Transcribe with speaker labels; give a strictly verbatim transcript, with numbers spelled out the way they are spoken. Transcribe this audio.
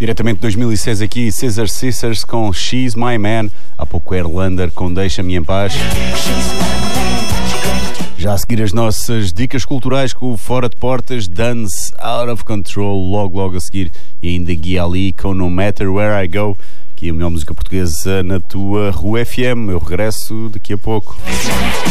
Speaker 1: Diretamente de dois mil e seis aqui, Scissor Sisters com She's My Man. Há pouco Airlander com Deixa-me em Paz. Já a seguir as nossas dicas culturais com o Fora de Portas, Dance Out of Control, logo logo a seguir. E ainda Guia Ali com No Matter Where I Go. Aqui a melhor música portuguesa na tua Rua F M. Eu regresso daqui a pouco.